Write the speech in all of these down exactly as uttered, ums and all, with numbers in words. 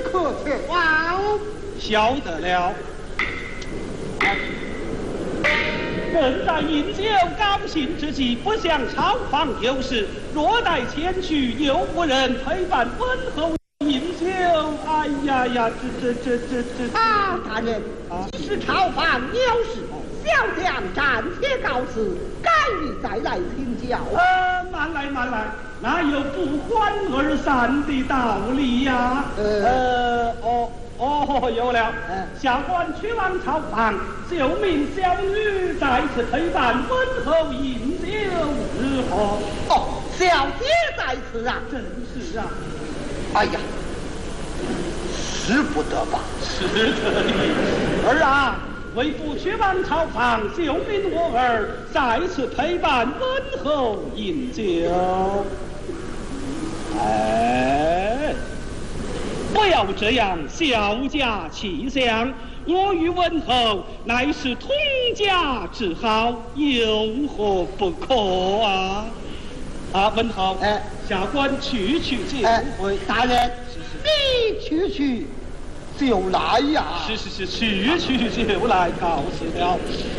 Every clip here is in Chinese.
可前往？ 晓得了。人在饮酒高兴之际，不想朝访有事，若待前去，又无人陪伴温候饮酒。哎呀呀，这这这这这啊，大人， 啊即使朝访有事，小将暂且告辞，改日再来请教。 呃，慢来慢来，哪有不欢而散的道理呀？ 呃呃，哦。哦，有了。 嗯， 下官去往朝访，就命小女再次陪伴温候饮酒，如何？ 哦，小姐在此啊！ 正是啊。 哎呀，使不得吧？ 是的，儿啊，为不去往朝访，就命我儿再次陪伴温候饮酒。哎。不要这样小家气象，我与文侯乃是通家之好，有何不可啊？啊，文侯， 哎， 下官去去就回。 哎，大人，你去去就来呀！ 是是是，去去就来，告辞了。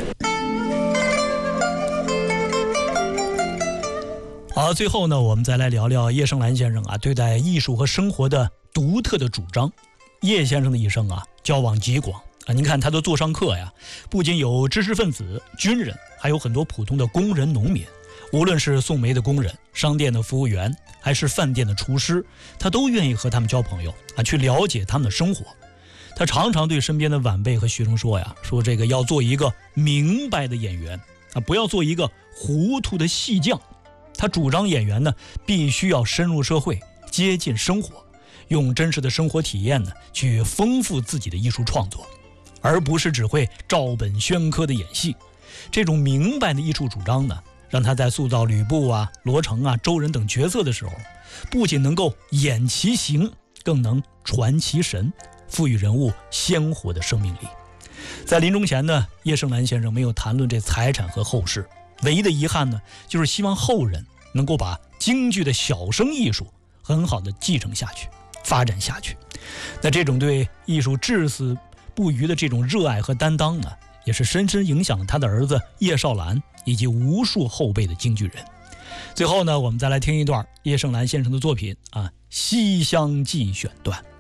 好，最后呢，我们再来聊聊叶圣兰先生啊对待艺术和生活的独特的主张。叶先生的一生啊，交往极广啊。您看他的座上客呀，不仅有知识分子、军人，还有很多普通的工人、农民。无论是送煤的工人、商店的服务员，还是饭店的厨师，他都愿意和他们交朋友啊，去了解他们的生活。他常常对身边的晚辈和学生说呀，说这个要做一个明白的演员啊，不要做一个糊涂的戏匠。他主张演员呢，必须要深入社会，接近生活，用真实的生活体验呢，去丰富自己的艺术创作，而不是只会照本宣科的演戏。这种明白的艺术主张呢，让他在塑造吕布啊、罗成啊、周人等角色的时候，不仅能够演其形，更能传其神，赋予人物鲜活的生命力。在临终前呢，叶圣兰先生没有谈论这财产和后事，唯一的遗憾呢，就是希望后人能够把京剧的小生艺术很好的继承下去，发展下去。那这种对艺术至死不渝的这种热爱和担当呢，也是深深影响了他的儿子叶绍兰以及无数后辈的京剧人。最后呢，我们再来听一段叶圣兰先生的作品啊，《西厢记》选段。